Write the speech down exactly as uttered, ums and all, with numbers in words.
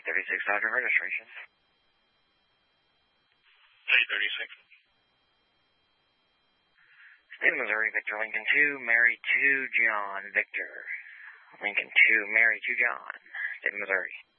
thirty-six Dodger registration. eight thirty-six. State of Missouri, Victor Lincoln two, Mary two, John, Victor. Lincoln two, Mary two, John. State of Missouri.